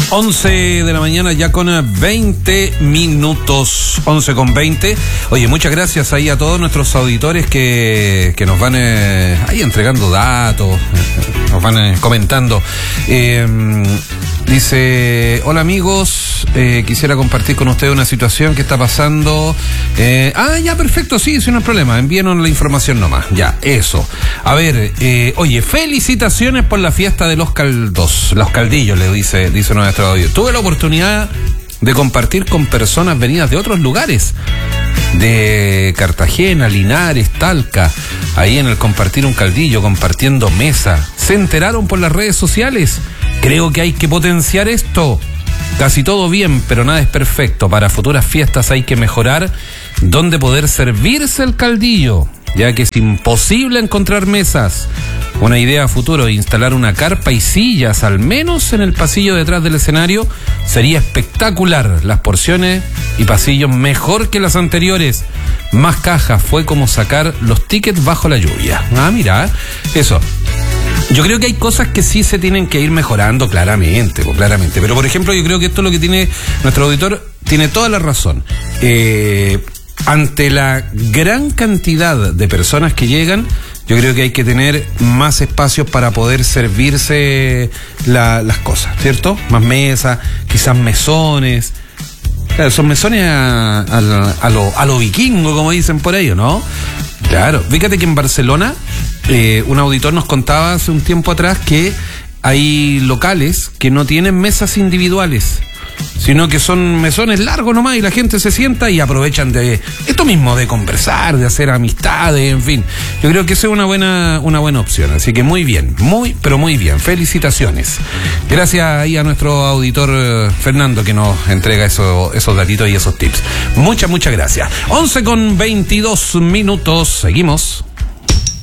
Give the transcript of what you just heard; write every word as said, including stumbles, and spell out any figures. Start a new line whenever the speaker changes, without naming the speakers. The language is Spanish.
once de la mañana ya con veinte minutos, once con veinte. Oye, muchas gracias ahí a todos nuestros auditores que, que nos van eh, ahí entregando datos, eh, nos van eh, comentando. Eh, dice, hola amigos, eh, quisiera compartir con ustedes una situación que está pasando. Eh, ah, ya, perfecto, sí, sí, no hay problema, envíenos la información nomás, ya, eso. A ver, eh, oye, felicitaciones por la fiesta de los caldos, los caldillos, le dice, dice nuestro audio. Tuve la oportunidad de compartir con personas venidas de otros lugares, de Cartagena, Linares, Talca, ahí en el compartir un caldillo, compartiendo mesa. Se enteraron por las redes sociales. Creo que hay que potenciar esto. Casi todo bien, pero nada es perfecto. Para futuras fiestas hay que mejorar dónde poder servirse el caldillo, ya que es imposible encontrar mesas. Una idea a futuro, instalar una carpa y sillas, al menos en el pasillo detrás del escenario, sería espectacular. Las porciones y pasillos mejor que las anteriores. Más cajas, fue como sacar los tickets bajo la lluvia. Ah, mira, eso. Yo creo que hay cosas que sí se tienen que ir mejorando claramente, pues, claramente. Pero, por ejemplo, yo creo que esto es lo que tiene nuestro auditor, tiene toda la razón. Eh, ante la gran cantidad de personas que llegan, yo creo que hay que tener más espacios para poder servirse la, las cosas, ¿cierto? Más mesas, quizás mesones. Claro, son mesones a, a, a lo, a lo vikingo, como dicen por ahí, ¿no? Claro, fíjate que en Barcelona, eh, un auditor nos contaba hace un tiempo atrás que hay locales que no tienen mesas individuales, sino que son mesones largos nomás y la gente se sienta y aprovechan de esto mismo, de conversar, de hacer amistades, en fin. Yo creo que esa es una buena, una buena opción, así que muy bien, muy, pero muy bien, felicitaciones. Gracias ahí a nuestro auditor eh, Fernando, que nos entrega eso, esos datitos y esos tips. Muchas, muchas gracias. once con veintidós minutos, seguimos.